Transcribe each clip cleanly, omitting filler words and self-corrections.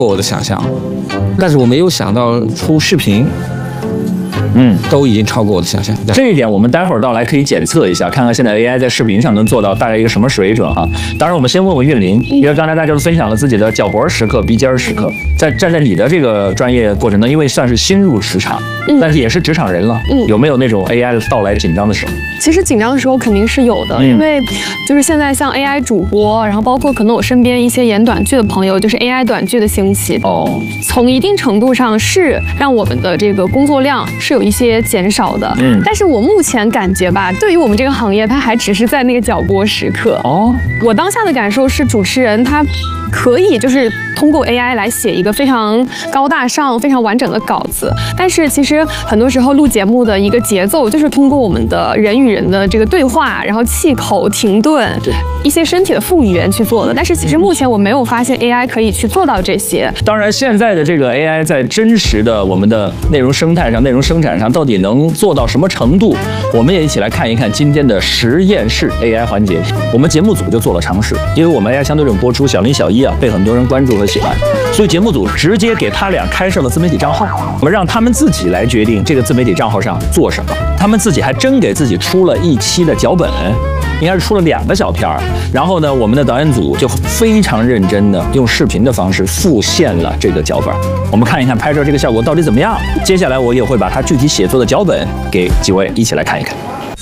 我的想象，但是我没有想到出视频。都已经超过我的想象。 这一点我们待会儿到来可以检测一下，看看现在 AI 在视频上能做到大概一个什么水准哈。当然，我们先问问韵林，因为刚才大家都分享了自己的脚脖时刻、鼻尖时刻，站在你的这个专业过程中，因为算是新入职场，但是也是职场人了，有没有那种 AI 的到来紧张的时候？ 其实紧张的时候肯定是有的，因为就是现在像 AI 主播，然后包括可能我身边一些演短剧的朋友，就是 AI 短剧的兴起，从一定程度上是让我们的这个工作量是有一些减少的，但是我目前感觉吧，对于我们这个行业，它还只是在那个脚播时刻。我当下的感受是，主持人他可以就是通过 AI 来写一个非常高大上、非常完整的稿子，但是其实很多时候录节目的一个节奏，就是通过我们的人与人的这个对话，然后气口、停顿，一些身体的副语言去做的。但是其实目前我没有发现 AI 可以去做到这些。 当然，现在的这个 AI 在真实的我们的内容生态上、内容生产上到底能做到什么程度，我们也一起来看一看今天的实验室 AI 环节。我们节目组就做了尝试，因为我们 AI 相对论播出，小林、小一被很多人关注和喜欢，所以节目组直接给他俩开设了自媒体账号，我们让他们自己来决定这个自媒体账号上做什么。他们自己还真给自己出了一期的脚本，应该是出了2个小片儿。然后呢，我们的导演组就非常认真的用视频的方式复现了这个脚本。我们看一看拍摄这个效果到底怎么样。接下来我也会把他具体写作的脚本给几位一起来看一看。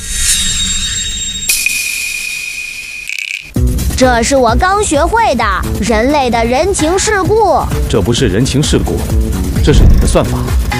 这是我刚学会的人类的人情世故。 这不是人情世故，这是你的算法。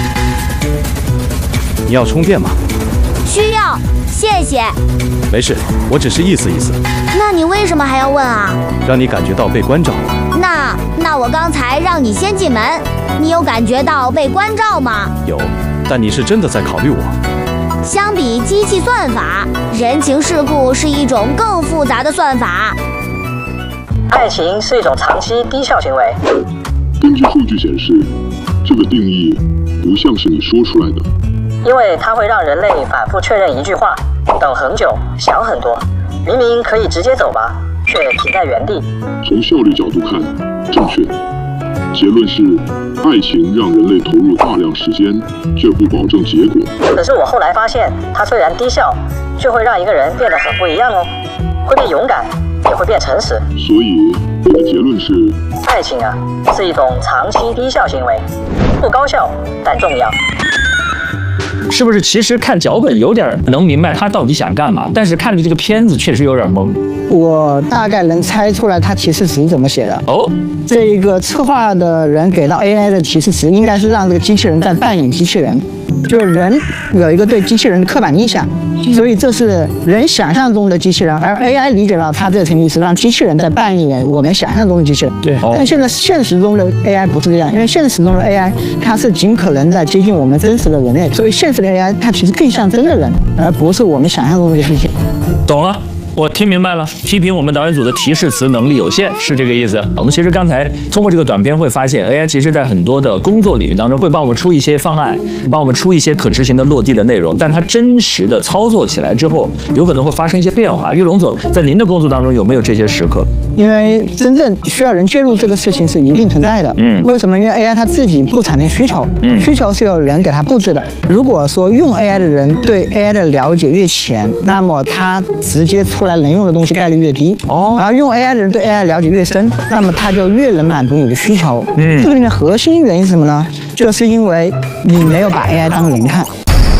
你要充电吗？ 需要，谢谢。 没事，我只是意思意思。 那你为什么还要问啊？ 让你感觉到被关照。 那我刚才让你先进门，你有感觉到被关照吗？ 有，但你是真的在考虑我。 相比机器算法，人情世故是一种更复杂的算法。 爱情是一种长期低效行为。 根据数据显示，这个定义不像是你说出来的。 因为它会让人类反复确认一句话，等很久，想很多。明明可以直接走吧，却停在原地。 从效率角度看，正确。结论是，爱情让人类投入大量时间，却不保证结果。 可是我后来发现，它虽然低效，却会让一个人变得很不一样哦，会变勇敢，也会变诚实。 所以，我的结论是， 爱情啊，是一种长期低效行为，不高效但重要。 是不是其实看脚本有点能明白他到底想干嘛，但是看着这个片子确实有点懵。 我大概能猜出来他提示词怎么写的。这一个策划的人给到 AI 的提示词应该是让这个机器人在扮演机器人，就是人有一个对机器人的刻板印象，所以这是人想象中的机器人，而 AI 理解到它这层意思，让机器人在扮演我们想象中的机器人。 对， 但现在现实中的 AI 不是这样，因为现实中的 AI 它是尽可能在接近我们真实的人类，所以现实的 AI 它其实更像真的人，而不是我们想象中的机器人。 懂了。我听明白了，批评我们导演组的提示词能力有限，是这个意思。我们其实刚才通过这个短片会发现 ，AI 其实在很多的工作领域当中会帮我们出一些方案，帮我们出一些可执行的落地的内容，但它真实的操作起来之后，有可能会发生一些变化。玉龙总，在您的工作当中有没有这些时刻？ 因为真正需要人介入这个事情是一定存在的。为什么？因为 AI 它自己不产生需求，需求是有人给它布置的。如果说用 AI 的人对 AI 的了解越浅，那么它直接出来能用的东西概率越低。而用 AI 的人对 AI 了解越深，那么它就越能满足你的需求。这个里面核心原因是什么呢？就是因为你没有把 AI 当人看。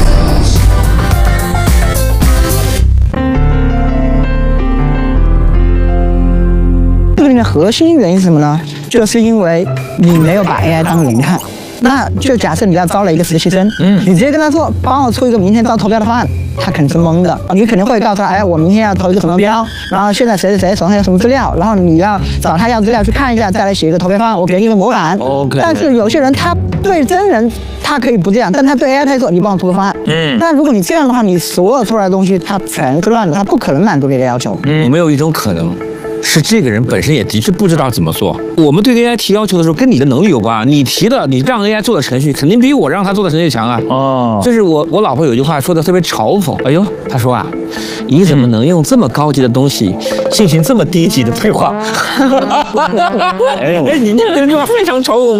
这个里面核心原因是什么呢？就是因为你没有把 AI 当人看。那就假设你要招了一个实习生，你直接跟他说，帮我出一个明天招投标的方案，他肯定是懵的。你肯定会告诉他，哎，我明天要投一个什么标，然后现在谁手上有什么资料，然后你要找他要资料去看一下，再来写一个投标方案，我给你一个模板。但是有些人他对真人他可以不这样，但他对 AI 他说你帮我出个方案。但如果你这样的话，你所有出来的东西它全是乱的，它不可能满足你的要求。 有没有一种可能， 是这个人本身也的确不知道怎么做。我们对 AI 提要求的时候，跟你的能力有关。你让 AI 做的程序，肯定比我让他做的程序强啊。哦，就是我老婆有句话说的特别嘲讽。哎呦，她说啊，你怎么能用这么高级的东西进行这么低级的对话？哎，你那句话非常嘲讽。